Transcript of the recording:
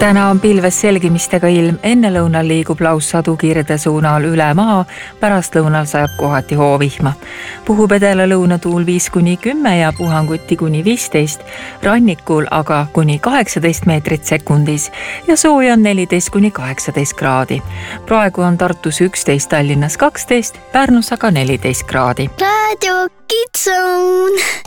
Täna on pilves selgimistega ilm, ennelõunal liigub laussadu kirde suunal üle maa, pärastlõunal sajab kohati hoovihma. Puhub edela lõunatuul 5–10 ja puhanguti kuni 15, rannikul aga kuni 18 meetrit sekundis ja sooja on 14–18 kraadi. Praegu on Tartus 11, Tallinnas 12, Pärnus aga 14 kraadi. Radio Kids Zone.